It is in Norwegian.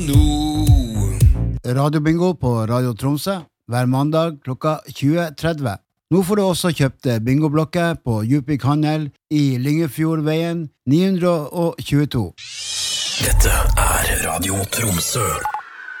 Radiobingo på Radio Tromsø hver mandag klokka 20.30. Nå får du også kjøpt bingoblokker på Djupvik Handel i Lyngefjordveien 922. Dette Radio Tromsø.